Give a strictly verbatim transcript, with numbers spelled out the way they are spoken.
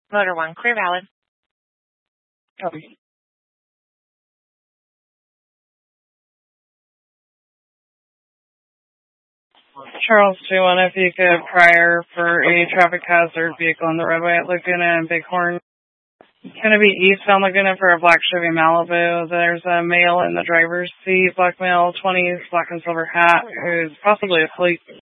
Motor one, clear valid. Copy. Charles two one, if you could prior for a traffic hazard vehicle on the roadway at Laguna and Bighorn. It's going to be eastbound Laguna for a black Chevy Malibu. There's a male in the driver's seat, black male, twenties, black and silver hat, who's possibly asleep.